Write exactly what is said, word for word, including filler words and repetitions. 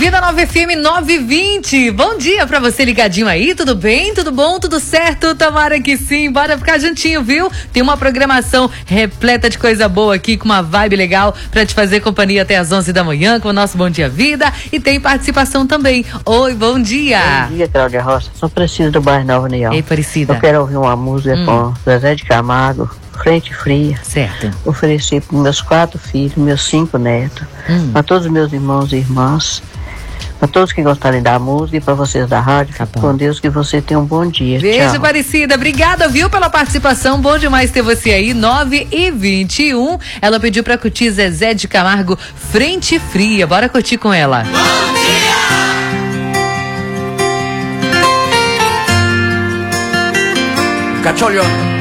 Vida Nova F M nove e vinte. Bom dia pra você ligadinho aí, tudo bem? Tudo bom? Tudo certo? Tomara que sim, bora ficar juntinho, viu? Tem uma programação repleta de coisa boa aqui, com uma vibe legal pra te fazer companhia até as onze da manhã, com o nosso Bom Dia Vida, e tem participação também. Oi, bom dia. Bom dia, Cláudia Rocha. Sou Aparecida do bairro Nova União. Ei, Aparecida. Eu quero ouvir uma música hum. com Zezé de Camargo, Frente Fria. Certo. Ofereci para meus quatro filhos, meus cinco netos, hum. para todos os meus irmãos e irmãs, para todos que gostarem da música e para vocês da rádio. Tá com Deus, que você tenha um bom dia. Beijo, Tchau. Aparecida. Obrigada, viu, pela participação. Bom demais ter você aí. nove e vinte e um. Ela pediu pra curtir Zezé de Camargo, Frente Fria. Bora curtir com ela. Bom dia! Cacciolio.